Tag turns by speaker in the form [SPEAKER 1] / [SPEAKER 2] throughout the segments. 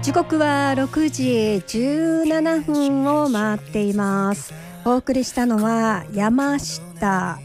[SPEAKER 1] 時刻は6時17分を回っています。お送りしたのは山下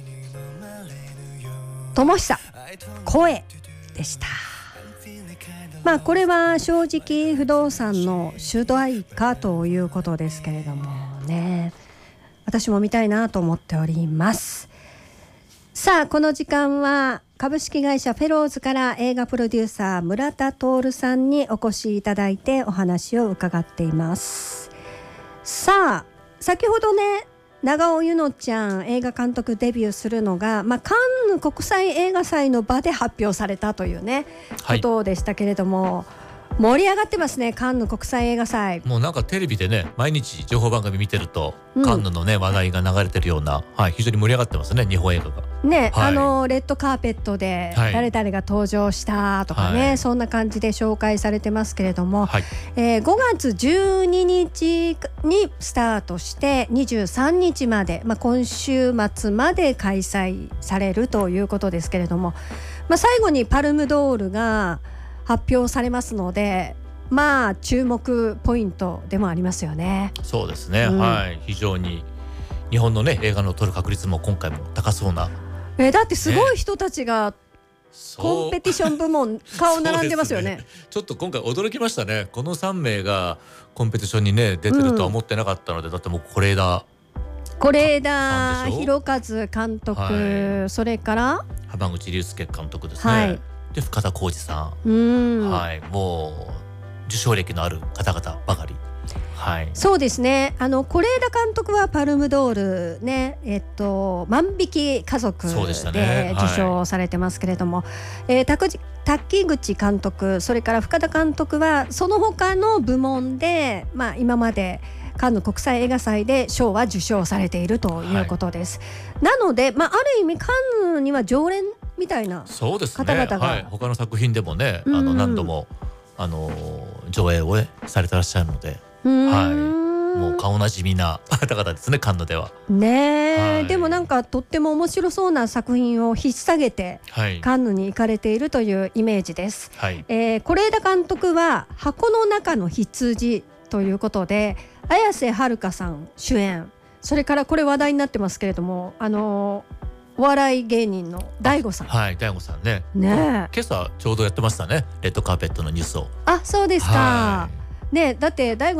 [SPEAKER 1] 智久声でした。これは正直不動産の主題歌ということですけれどもね、私も見たいなと思っております。さあ、この時間は株式会社フェローズから映画プロデューサー村田徹さんにお越しいただいてお話を伺っています。さあ、先ほどね、長尾ゆのちゃん映画監督デビューするのが、カンヌ国際映画祭の場で発表されたというね、ことでしたけれども、盛り上がってますね、カンヌ国際映画祭。
[SPEAKER 2] もうなんかテレビでね、毎日情報番組見てると、カンヌのね話題が流れてるような、非常に盛り上がってますね、日本映画が
[SPEAKER 1] ね。レッドカーペットで誰々が登場したとかね、そんな感じで紹介されてますけれども、5月12日にスタートして23日まで、今週末まで開催されるということですけれども、最後にパルムドールが発表されますので、注目ポイントでもありますよね。
[SPEAKER 2] そうですね、非常に日本のね映画の撮る確率も今回も高そうな、
[SPEAKER 1] だってすごい人たちがコンペティション部門顔並んでますよね。
[SPEAKER 2] ちょっと今回驚きましたね。この3名がコンペティションにね出てるとは思ってなかったので、だってもう是枝裕和監督、それから濱口竜介監督ですね、で深田浩二さん、もう受賞歴のある方々ばかり。
[SPEAKER 1] そうですね。是枝監督はパルムドールね、万引き家族で受賞されてますけれども、滝口監督、それから深田監督はその他の部門で、今までカンヌ国際映画祭で賞は受賞されているということです。なので、ある意味カンヌには常連みたいな方々が、
[SPEAKER 2] 他の作品でもね、何度も上映をされてらっしゃるので、もう顔なじみな方々ですね、カンヌでは
[SPEAKER 1] ね。でもなんかとっても面白そうな作品を引っ提げてカンヌに行かれているというイメージです。是枝監督は箱の中の羊ということで、綾瀬はるかさん主演、それからこれ話題になってますけれども、お笑い芸人の大悟さん、
[SPEAKER 2] 大悟さんね、今朝ちょうどやってましたね、レッドカーペットのニュースを。
[SPEAKER 1] そうですか。だって大悟